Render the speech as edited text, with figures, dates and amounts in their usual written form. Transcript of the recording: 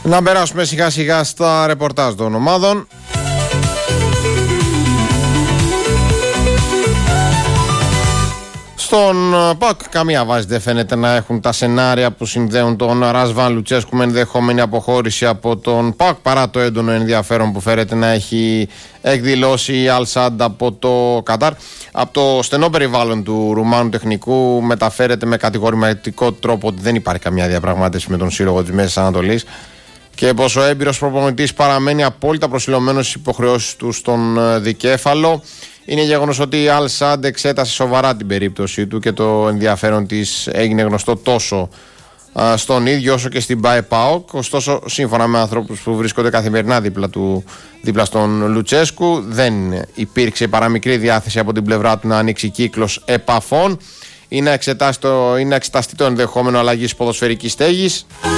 Να περάσουμε σιγά σιγά στα ρεπορτάζ των ομάδων. Στον ΠΑΟΚ καμία βάση δεν φαίνεται να έχουν τα σενάρια που συνδέουν τον Ρασβάν Λουτσέσκου με ενδεχόμενη αποχώρηση από τον ΠΑΟΚ, παρά το έντονο ενδιαφέρον που φέρεται να έχει εκδηλώσει η Al Sadd από το Κατάρ. Από το στενό περιβάλλον του Ρουμάνου τεχνικού μεταφέρεται με κατηγορηματικό τρόπο ότι δεν υπάρχει καμία διαπραγμάτευση με τον σύλλογο της Μέσης Ανατολής και πως ο έμπειρος προπονητής παραμένει απόλυτα προσιλωμένος στις υποχρεώσεις του στον δικέφαλο. Είναι γεγονός ότι η Al Sadd εξέτασε σοβαρά την περίπτωσή του και το ενδιαφέρον της έγινε γνωστό τόσο στον ίδιο όσο και στην ΠΑΟΚ. Ωστόσο, σύμφωνα με ανθρώπους που βρίσκονται καθημερινά δίπλα στον Λουτσέσκου, δεν υπήρξε παραμικρή διάθεση από την πλευρά του να ανοίξει κύκλος επαφών ή να εξεταστεί το ενδεχόμενο αλλαγής ποδοσφαιρικής στέγης.